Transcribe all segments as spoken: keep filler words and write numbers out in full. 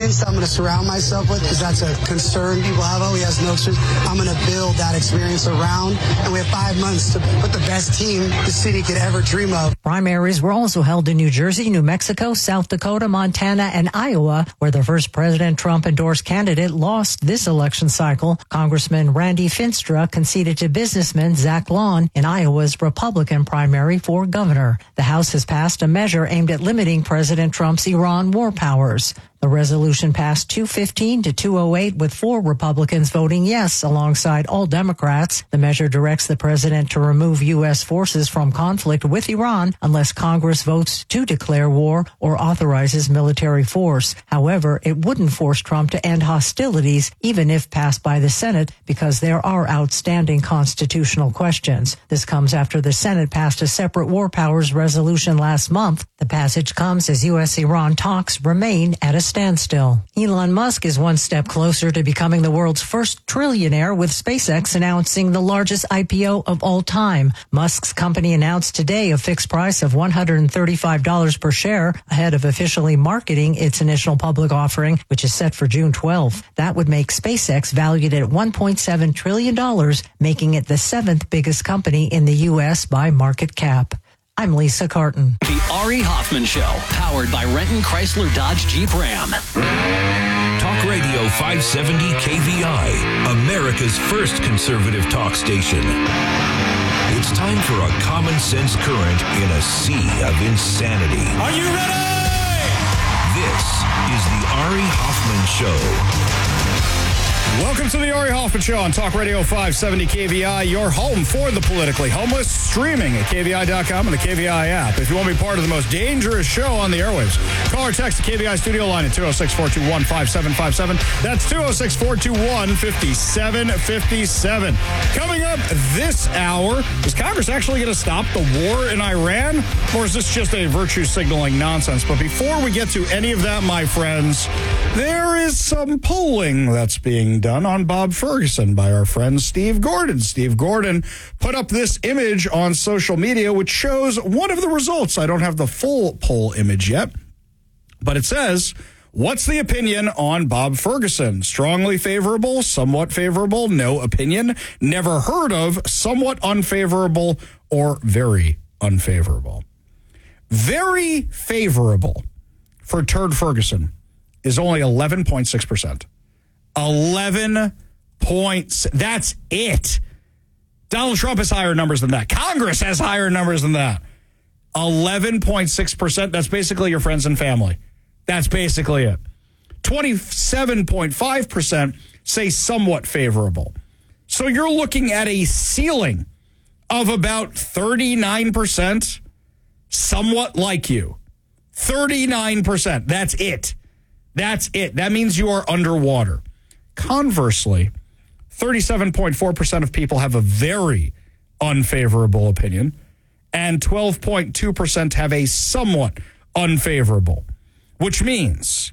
experience that I'm going to surround myself with, because that's a concern people have. Oh, he has no experience. I'm going to build that experience around, and we have five months to put the best team the city could ever dream of. Primaries were also held in New Jersey, New Mexico, South Dakota, Montana, and Iowa, where the first President Trump-endorsed candidate lost this election cycle. Congressman Randy Finstra conceded to businessman Zach Lawn in Iowa's Republican primary for governor. The House has passed a measure aimed at limiting President Trump's Iran war powers. The resolution passed two fifteen to two oh eight, with four Republicans voting yes alongside all Democrats. The measure directs the president to remove U S forces from conflict with Iran unless Congress votes to declare war or authorizes military force. However, it wouldn't force Trump to end hostilities, even if passed by the Senate, because there are outstanding constitutional questions. This comes after the Senate passed a separate war powers resolution last month. The passage comes as U S Iran talks remain at a standstill. Elon Musk is one step closer to becoming the world's first trillionaire, with SpaceX announcing the largest I P O of all time. Musk's company announced today a fixed price of one hundred thirty-five dollars per share, ahead of officially marketing its initial public offering, which is set for June twelfth. That would make SpaceX valued at one point seven trillion dollars, making it the seventh biggest company in the U S by market cap. I'm Lisa Carton. The Ari Hoffman Show, powered by Renton Chrysler Dodge Jeep Ram. Talk Radio five seventy K V I, America's first conservative talk station. It's time for a common sense current in a sea of insanity. Are you ready? This is the Ari Hoffman Show. Welcome to the Ari Hoffman Show on Talk Radio five seventy K V I, your home for the politically homeless, streaming at K V I dot com and the K V I app. If you want to be part of the most dangerous show on the airwaves, call or text the K V I studio line at two oh six, four two one, five seven five seven. That's two oh six, four two one, five seven five seven. Coming up this hour, is Congress actually going to stop the war in Iran, or is this just a virtue signaling nonsense? But before we get to any of that, my friends, there is some polling that's being done on Bob Ferguson by our friend Steve Gordon. Steve Gordon put up this image on social media, which shows one of the results. I don't have the full poll image yet, but it says, what's the opinion on Bob Ferguson? Strongly favorable, somewhat favorable, no opinion, never heard of, somewhat unfavorable, or very unfavorable. Very favorable for Turd Ferguson is only eleven point six percent. eleven points. That's it. Donald Trump has higher numbers than that. Congress has higher numbers than that. eleven point six percent. That's basically your friends and family. That's basically it. twenty-seven point five percent say somewhat favorable. So you're looking at a ceiling of about thirty-nine percent somewhat like you. thirty-nine percent. That's it. That's it. That means you are underwater. Conversely, thirty-seven point four percent of people have a very unfavorable opinion, and twelve point two percent have a somewhat unfavorable, which means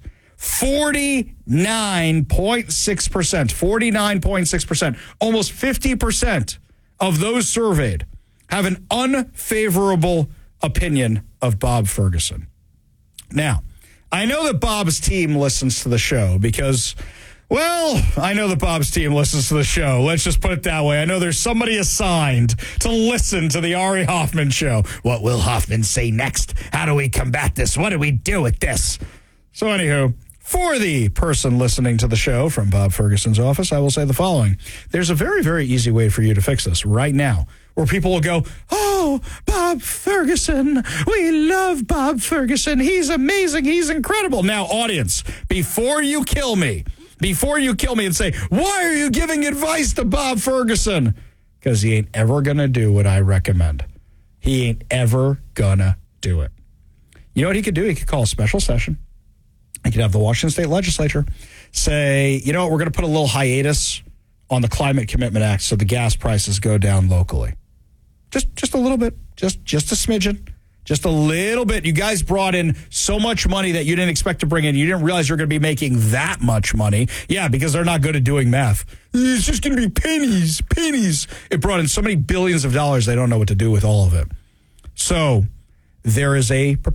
forty-nine point six percent, forty-nine point six percent, almost fifty percent of those surveyed have an unfavorable opinion of Bob Ferguson. Now, I know that Bob's team listens to the show because, well, I know that Bob's team listens to the show. Let's just put it that way. I know there's somebody assigned to listen to the Ari Hoffman Show. What will Hoffman say next? How do we combat this? What do we do with this? So anywho, for the person listening to the show from Bob Ferguson's office, I will say the following. There's a very, very easy way for you to fix this right now, where people will go, oh, Bob Ferguson, we love Bob Ferguson. He's amazing. He's incredible. Now, audience, before you kill me, before you kill me and say, why are you giving advice to Bob Ferguson? Because he ain't ever going to do what I recommend. He ain't ever going to do it. You know what he could do? He could call a special session. He could have the Washington State Legislature say, you know what, we're going to put a little hiatus on the Climate Commitment Act so the gas prices go down locally. Just just a little bit, just just a smidgen, just a little bit. You guys brought in so much money that you didn't expect to bring in. You didn't realize you were going to be making that much money. Yeah, because they're not good at doing math. It's just going to be pennies, pennies. It brought in so many billions of dollars, they don't know what to do with all of it. So there is a proposal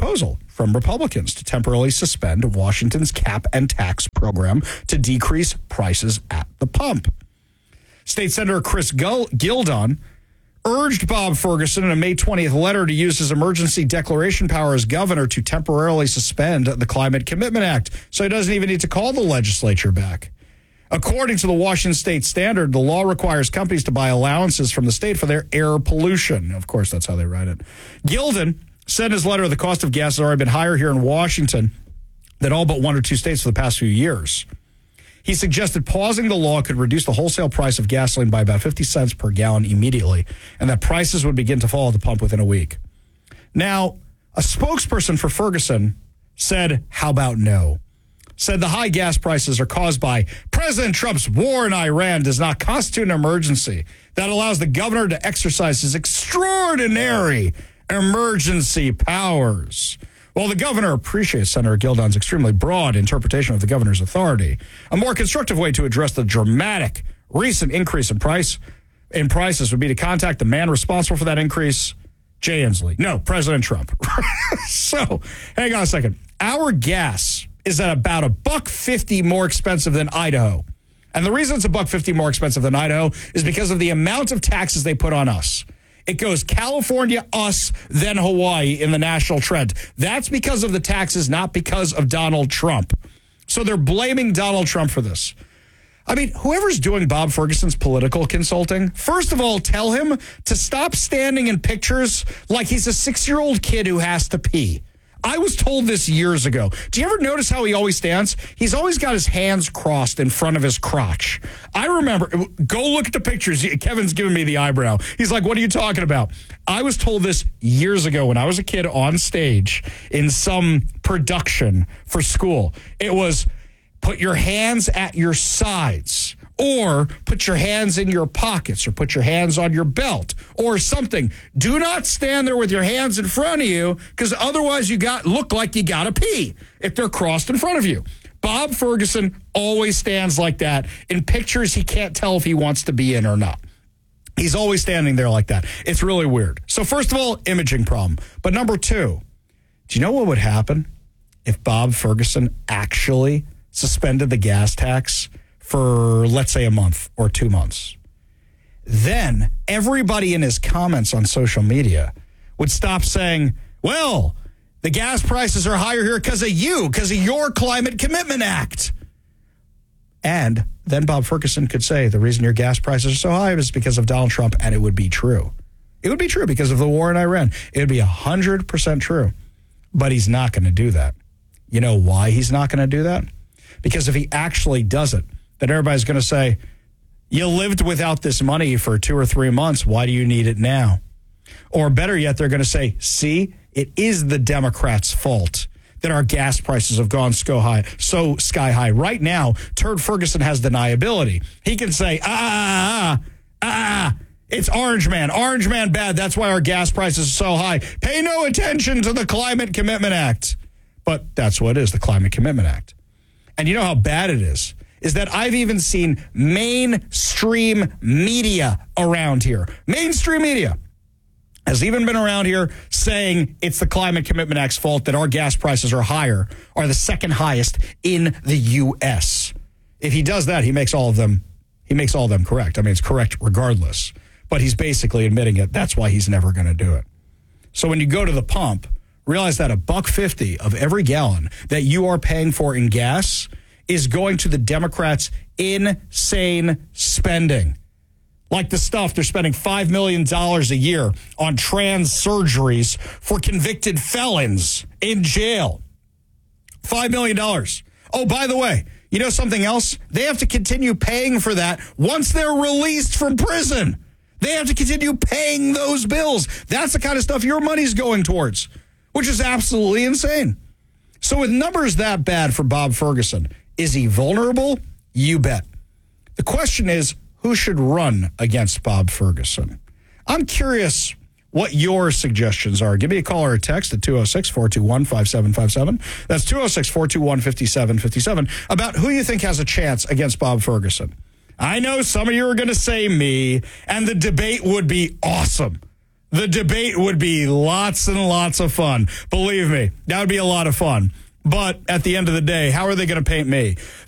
from Republicans to temporarily suspend Washington's cap and tax program to decrease prices at the pump. State Senator Chris Gildon urged Bob Ferguson in a May twentieth letter to use his emergency declaration power as governor to temporarily suspend the Climate Commitment Act, so he doesn't even need to call the legislature back. According to the Washington State Standard, the law requires companies to buy allowances from the state for their air pollution. Of course, that's how they write it. Gildon said in his letter the cost of gas has already been higher here in Washington than all but one or two states for the past few years. He suggested pausing the law could reduce the wholesale price of gasoline by about fifty cents per gallon immediately, and that prices would begin to fall at the pump within a week. Now, a spokesperson for Ferguson said, how about no? Said the high gas prices are caused by President Trump's war in Iran does not constitute an emergency that allows the governor to exercise his extraordinary emergency powers. While the governor appreciates Senator Gildon's extremely broad interpretation of the governor's authority, a more constructive way to address the dramatic recent increase in price in prices would be to contact the man responsible for that increase, Jay Inslee. No, President Trump. So, hang on a second. Our gas is at about a buck fifty more expensive than Idaho. And the reason it's a buck fifty more expensive than Idaho is because of the amount of taxes they put on us. It goes California, us, then Hawaii in the national trend. That's because of the taxes, not because of Donald Trump. So they're blaming Donald Trump for this. I mean, whoever's doing Bob Ferguson's political consulting, first of all, tell him to stop standing in pictures like he's a six-year-old kid who has to pee. I was told this years ago. Do you ever notice how he always stands? He's always got his hands crossed in front of his crotch. I remember, go look at the pictures. Kevin's giving me the eyebrow. He's like, what are you talking about? I was told this years ago when I was a kid on stage in some production for school. It was, put your hands at your sides, or put your hands in your pockets, or put your hands on your belt, or something. Do not stand there with your hands in front of you, because otherwise you got look like you got to pee if they're crossed in front of you. Bob Ferguson always stands like that. In pictures, he can't tell if he wants to be in or not. He's always standing there like that. It's really weird. So first of all, imaging problem. But number two, do you know what would happen if Bob Ferguson actually suspended the gas tax for, let's say, a month or two months? Then everybody in his comments on social media would stop saying, well, the gas prices are higher here because of you, because of your Climate Commitment Act. And then Bob Ferguson could say the reason your gas prices are so high is because of Donald Trump, and it would be true. It would be true because of the war in Iran. It would be one hundred percent true. But he's not going to do that. You know why he's not going to do that? Because if he actually does it, then everybody's going to say, you lived without this money for two or three months. Why do you need it now? Or better yet, they're going to say, see, it is the Democrats' fault that our gas prices have gone so high, so sky high. Right now, Turd Ferguson has deniability. He can say, ah, ah, ah, ah, it's Orange Man. Orange Man bad. That's why our gas prices are so high. Pay no attention to the Climate Commitment Act. But that's what it is, the Climate Commitment Act. And you know how bad it is, is that I've even seen mainstream media around here. Mainstream media has even been around here saying it's the Climate Commitment Act's fault that our gas prices are higher, are the second highest in the U S. If he does that, he makes all of them, he makes all of them correct. I mean, it's correct regardless. But he's basically admitting it. That's why he's never going to do it. So when you go to the pump, realize that a buck fifty of every gallon that you are paying for in gas is going to the Democrats' insane spending. Like the stuff they're spending five million dollars a year on trans surgeries for convicted felons in jail. five million dollars. Oh, by the way, you know something else? They have to continue paying for that once they're released from prison. They have to continue paying those bills. That's the kind of stuff your money's going towards, which is absolutely insane. So with numbers that bad for Bob Ferguson, is he vulnerable? You bet. The question is, who should run against Bob Ferguson? I'm curious what your suggestions are. Give me a call or a text at two oh six, four two one, five seven five seven. That's two oh six, four two one, five seven five seven about who you think has a chance against Bob Ferguson. I know some of you are going to say me, and the debate would be awesome. The debate would be lots and lots of fun. Believe me, that would be a lot of fun. But at the end of the day, how are they going to paint me?